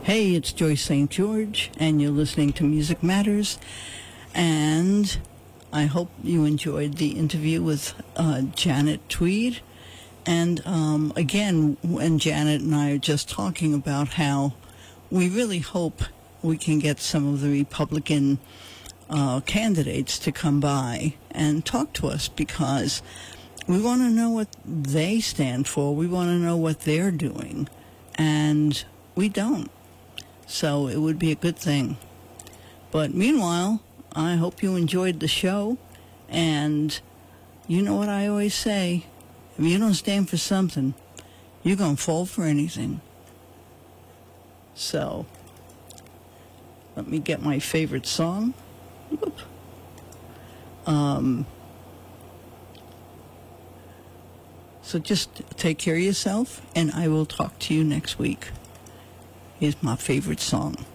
Hey, it's Joyce St. George, and you're listening to Music Matters, and I hope you enjoyed the interview with Janet Tweed. And again, when Janet and I are just talking about how we really hope we can get some of the Republican candidates to come by and talk to us, because we want to know what they stand for. We want to know what they're doing, and we don't. So it would be a good thing. But meanwhile, I hope you enjoyed the show. And you know what I always say, if you don't stand for something, you're going to fall for anything. So let me get my favorite song. Whoop. So just take care of yourself, and I will talk to you next week. Here's my favorite song.